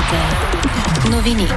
Новини.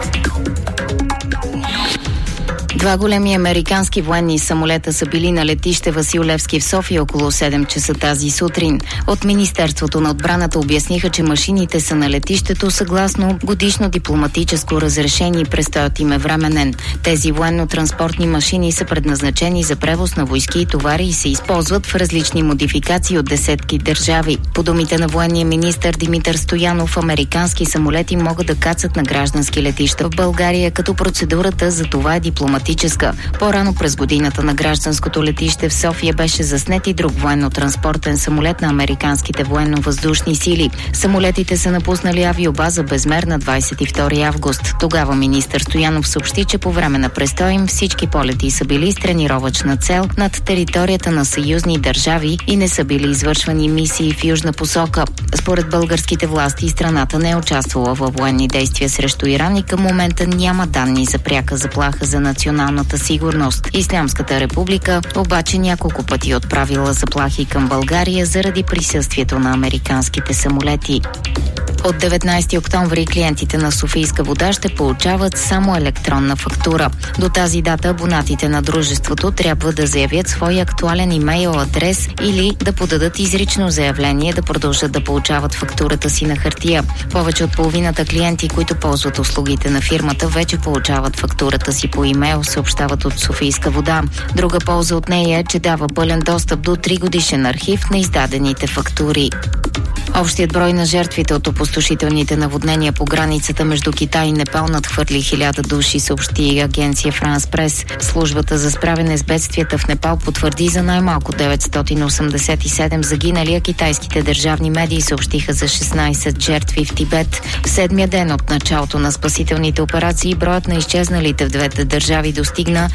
Два големи американски военни самолета са били на летище Васил Левски в София около 7 часа тази сутрин. От Министерството на отбраната обясниха, че машините са на летището съгласно годишно дипломатическо разрешение и престоят им е временен. Тези военно-транспортни машини са предназначени за превоз на войски и товари и се използват в различни модификации от десетки държави. По думите на военния министър Димитър Стоянов, американски самолети могат да кацат на граждански летища в България, като процедурата за това е дипломатическа. По-рано през годината на гражданското летище в София беше заснет и друг военно-транспортен самолет на американските военно-въздушни сили. Самолетите са напуснали авиобаза Безмер на 22 август. Тогава министър Стоянов съобщи, че по време на престоя им всички полети са били с тренировъчна цел над територията на съюзни държави и не са били извършвани мисии в южна посока. Според българските власти страната не е участвала във военни действия срещу Иран и към момента няма данни за пряка заплаха за националната сигурност. Ислямската република обаче няколко пъти отправила заплахи към България заради присъствието на американските самолети. От 19 октомври клиентите на Софийска вода ще получават само електронна фактура. До тази дата абонатите на дружеството трябва да заявят свой актуален имейл адрес или да подадат изрично заявление да продължат да получават фактурата си на хартия. Повече от половината клиенти, които ползват услугите на фирмата, вече получават фактурата си по имейл, съобщават от Софийска вода. Друга полза от нея е, че дава пълен достъп до 3-годишен архив на издадените фактури. Общият брой на жертвите от опустошителните наводнения по границата между Китай и Непал надхвърли 1000 души, съобщи агенция Франс Прес. Службата за справяне с бедствията в Непал потвърди за най-малко 987 загинали, а китайските държавни медии съобщиха за 16 жертви в Тибет. В седмия ден от началото на спасителните операции броят на изчезналите в двете държави достигна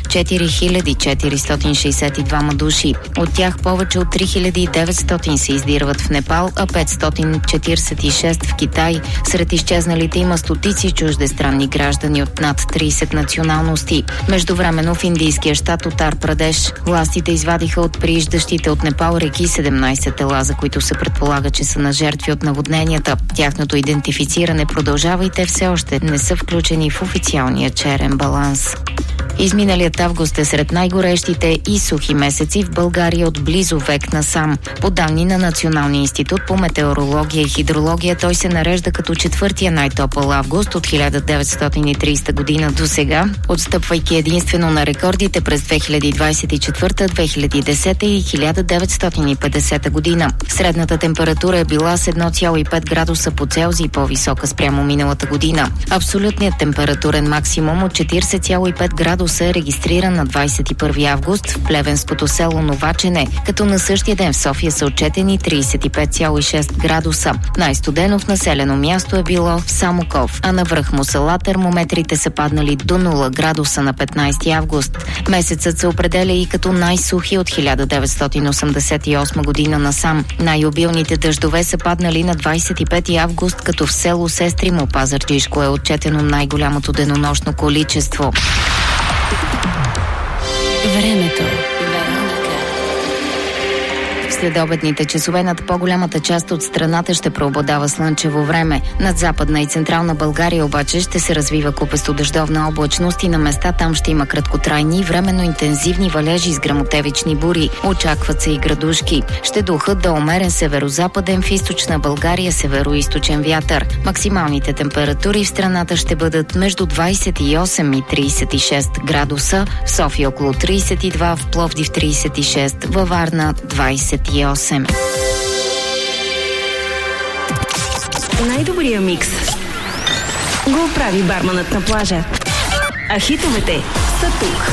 4462 души. От тях повече от 3900 се издирват в Непал, а 546 в Китай. Сред изчезналите има стотици чуждестранни граждани от над 30 националности. Междувременно в индийския щат Утар Прадеш властите извадиха от прииждащите от Непал реки 17 тела, за които се предполага, че са на жертви от наводненията. Тяхното идентифициране продължава и те все още не са включени в официалния черен баланс. Изминалият август е сред най-горещите и сухи месеци в България от близо век насам. По данни на Националния институт по метеорология и хидрология, той се нарежда като четвъртия най-топъл август от 1930 година до сега, отстъпвайки единствено на рекордите през 2024, 2010 и 1950 година. Средната температура е била с 1,5 градуса по Целзий по-висока спрямо миналата година. Абсолютният температурен максимум от 40,5 градуса е регистриран на 21 август в плевенското село Новачене, като на същия ден в София са отчетени 35,6 градуса. Най-студено в населено място е било в Самоков, а на връх Мусала термометрите са паднали до 0 градуса на 15 август. Месецът се определя и като най-сухи от 1988 година насам. Най-обилните дъждове са паднали на 25 август, като в село Сестримо, Пазарджишко, е отчетено най-голямото денонощно количество. Времето. Следобедните часове над по-голямата част от страната ще преобладава слънчево време. Над Западна и Централна България обаче ще се развива купесто дъждовна облачност и на места там ще има краткотрайни и временно интензивни валежи с гръмотевични бури. Очакват се и градушки. Ще духат до умерен северозападен, в източна България североизточен вятър. Максималните температури в страната ще бъдат между 28 и 36 градуса, в София около 32, в Пловдив 36, във Варна 28. Най-добрия микс го прави барманът на плажа. А хитовете са тук.